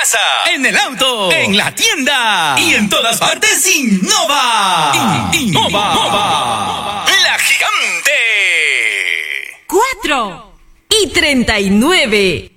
casa, en el auto, en la tienda y en todas partes. Innova. Innova. La Gigante. 4:39.